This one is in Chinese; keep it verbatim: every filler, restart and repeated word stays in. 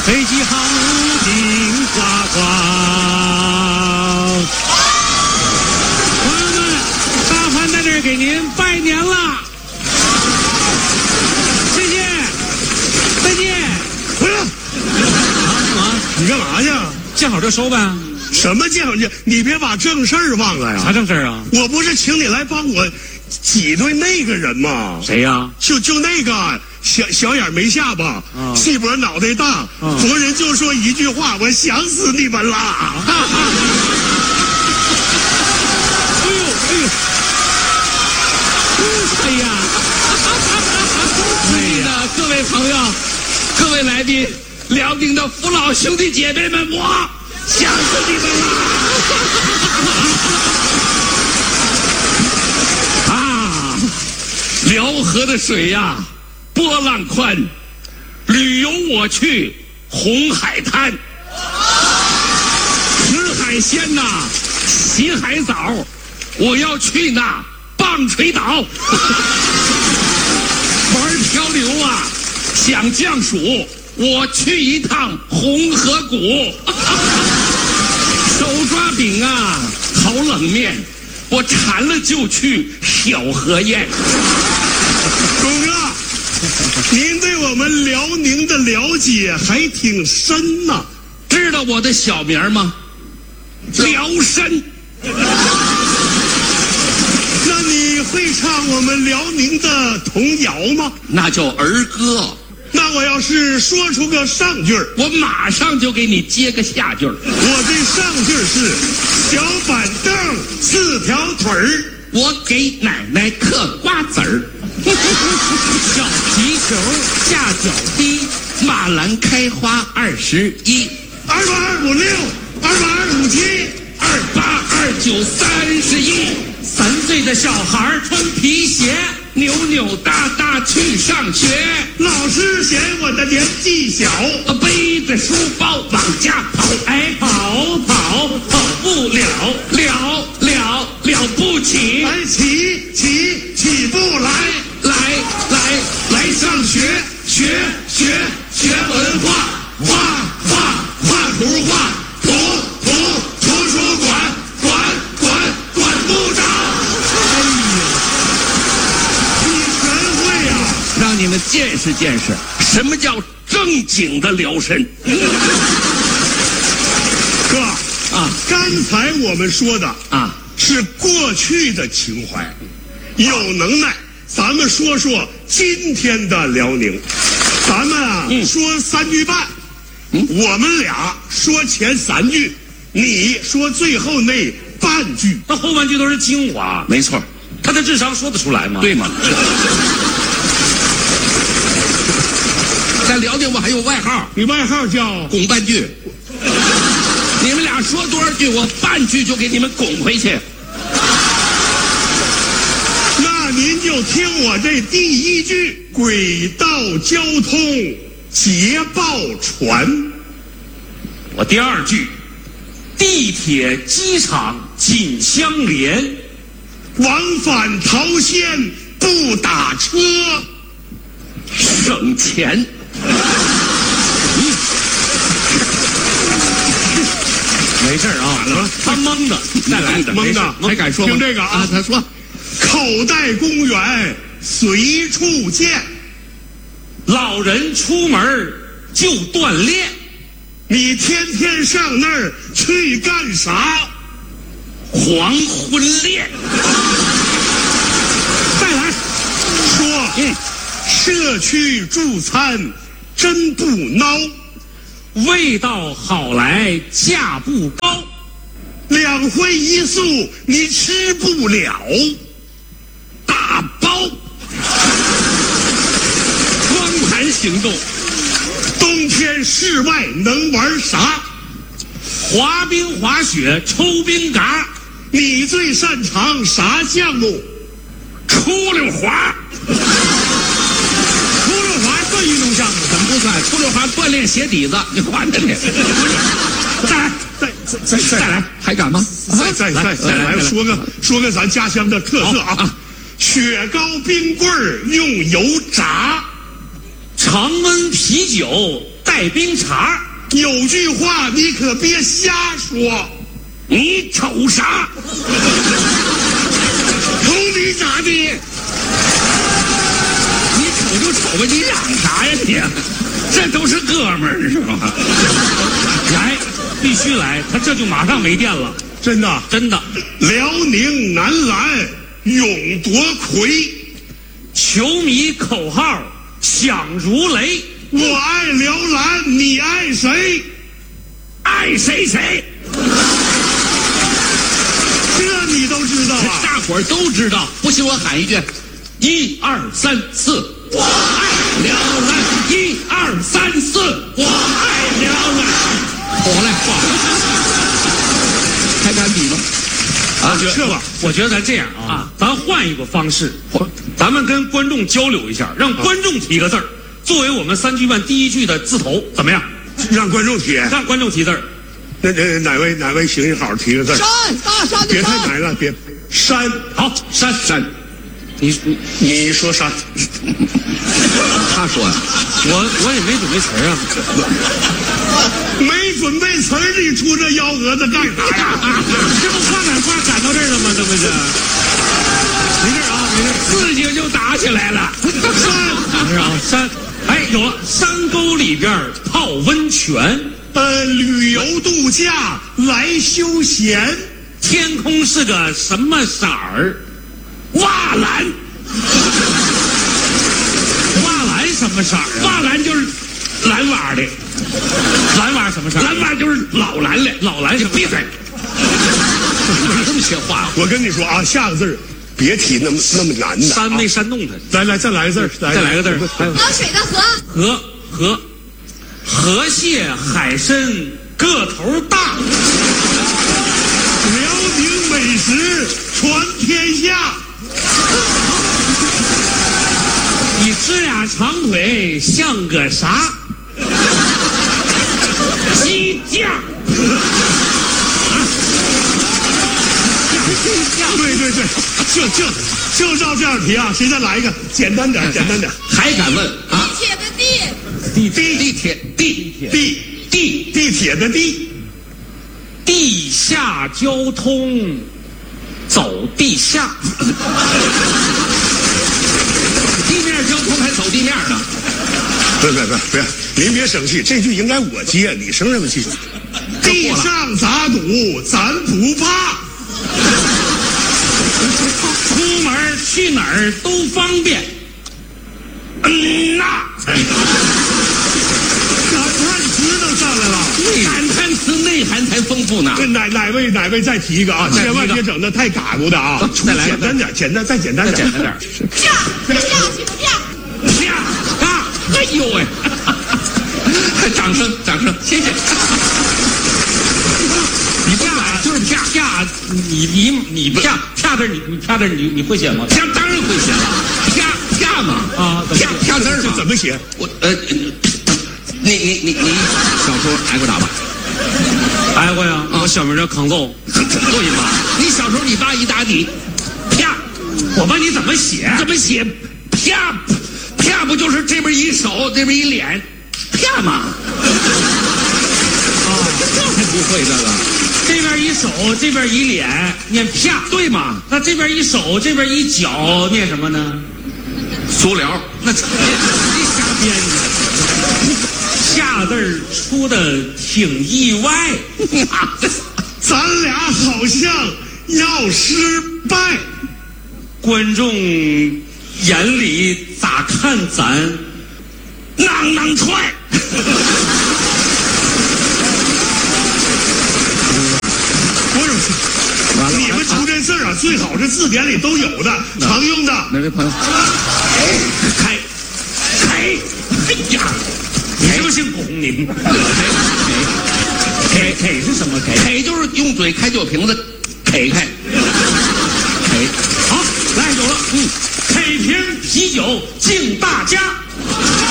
飞机航行呱呱。朋友们，大凡在这儿给您拜年了，谢谢，再见。 回来！ 啊， 你干嘛去？ 见好就收呗。 什么见好就？你别把正事儿忘了呀！ 啥正事儿啊？ 我不是请你来帮我挤兑那个人吗？ 谁呀、啊？ 就就那个小小眼没下巴， 啊、 细脖脑袋大，啊、逢人就说一句话：“我想死你们了！”哎呦哎呦！哎呀！ 尊敬的各位朋友、各位来宾、辽宁的父老兄弟姐妹们，我想死你们了！啊，辽河的水呀，波浪宽，旅游我去红海滩，吃海鲜呐，洗海澡，我要去那棒槌岛。玩漂流啊，想降暑，我去一趟红河谷。手抓饼啊，好冷面，我馋了就去小河宴。 狗哥，您对我们辽宁的了解还挺深呐、啊。 知道我的小名吗？辽参。 那你会唱我们辽宁的童谣吗？ 那叫儿歌。 那我要是说出个上句儿， 我马上就给你接个下句儿。 我这上句是小板凳四条腿儿， 我给奶奶嗑瓜子儿。 小皮球下脚低， 马兰开花二十一， 二八二五六，二八二五七， 二八二九三十一。 三岁的小孩穿皮鞋， 扭扭哒哒去上学。 老师嫌我的年纪小， 背着书包往家跑。 哎，跑跑跑不了， 了了了不起。 哎，起起起不来， 来来来上学，学学学文化，画画画图画，图图图书馆，管管管部长。让你们见识见识什么叫正经的辽参。 哥啊， 刚才我们说的啊是过去的情怀，有能耐咱们说说今天的辽宁。咱们啊、嗯、说三句半、嗯，我们俩说前三句，你说最后那半句。 那后半句都是精华。 没错， 他的智商说得出来吗？ 对吗？在辽宁我还有外号， 你外号叫拱半句。你们俩说多少句，我半句就给你们拱回去。 那您就听我这第一句：轨道交通捷报传。 我第二句：地铁机场紧相连， 往返桃县不打车， 省钱。 没事啊，他蒙的， 再来蒙的， 还敢说吗？ 听这个啊， 他说， 口袋公园随处见， 老人出门就锻炼， 你天天上那儿去干啥？ 黄昏恋。 再来说，嗯，社区助餐真不孬， 味道好来价不高， 两荤一素你吃不了， 大包。 光盘行动， 冬天室外能玩啥？ 滑冰、滑雪、抽冰嘎。 你最擅长啥项目？ 出溜滑。 出溜滑算运动项目？ 怎么不算？出溜滑锻炼鞋底子，你换着你。 再来，再再再再来，还敢吗？ 再再再再来，说个说个咱家乡的特色啊！雪糕冰棍儿用油炸， 常温啤酒带带冰碴。 有句话你可别瞎说， 你瞅啥？ 瞅你咋的？ 你瞅就瞅吧，你嚷啥呀你？这都是哥们儿是吧？ 来，必须来，他这就马上没电了。 真的， 真的。 辽宁男篮勇夺魁， 球迷口号响如雷。 我爱辽篮，你爱谁？ 爱谁谁。 这你都知道啊？ 大伙儿都知道。不信我喊一句：一二三四，我爱辽篮。一二三四，我爱辽篮。我来画，还敢比吗？ 啊，这吧，我觉得咱这样啊，啊咱换一个方式，咱们跟观众交流一下，让观众提个字儿，作为我们三句半第一句的字头，怎么样？ 让观众提， 让观众提字儿。 那那哪位哪位行行好提个字？ 山，大山的别太山。 难了，别山。 好，山山。 你你你说山， 他说呀， 我我也没准备词儿啊， 没准备词儿，你出这幺蛾子干啥呀？ 这不话赶话赶到这儿了吗？这不是？没事啊，没事， 自己就打起来了。 山是啊，山，哎，有了，山沟里边泡温泉， 呃，旅游度假来休闲， 天空是个什么色儿？ 瓦蓝， 瓦蓝什么色儿啊？ 瓦蓝就是蓝瓦的， 蓝瓦什么色儿？ 蓝瓦就是老蓝的， 老蓝什么？ 闭嘴！哪这么些话？ 我跟你说啊，下个字儿别提那么那么难的。 煽没煽动他？ 来来，再来个字儿， 再来个字儿。 喝水的河。 河河，河蟹海参个头大。 辽宁美食传天下。 你支俩长腿像个啥？鸡架。 对对对，就就就照这样题啊！谁再来一个？简单点，简单点。 还敢问啊？ 地铁的地。 地地地铁地地地地铁的地， 地下交通，走地下。 地面交通还走地面呢？ 别别别别，您别生气，这句应该我接，你生什么气？地上咋赌，咱不怕。 出门去哪儿都方便。 嗯呐， 感叹词都上来了， 感叹词内涵才丰富呢。 哪哪位哪位再提一个啊？千万别整的太嘎咕的啊！ 再来简单点，简单再简单点， 简单点。 啪啪去啪啪啊！哎呦喂！掌声掌声，谢谢。 你啪就是啪啪，你你你啪啪字你你啪字你你会写吗？ 啪当然会写了，啪啪嘛啊， 啪啪字这嘛。 怎么写？ 我呃，你你你你小时候挨过打吧？ 挨过呀，我小名叫康揍。 对嘛？你小时候你爸一打你，啪， 我问你怎么写？ 怎么写？啪啪不就是这边一手，这边一脸，啪嘛？啊，这还不会这个？ 这边一手，这边一脸，念啪， 对嘛？ 那这边一手，这边一脚，念什么呢？ 足疗， 那这你瞎编的。下字儿出的挺意外， 咱俩好像要失败。 观众眼里咋看咱？ 囊囊踹。 不是，你们出这字儿啊，最好是字典里都有的，常用的。 哪位朋友？开开，哎呀， 你是不是姓龚？您开开开是什么开？ 开就是用嘴开酒瓶子，开开。 好，来有了，嗯，开瓶啤酒敬大家。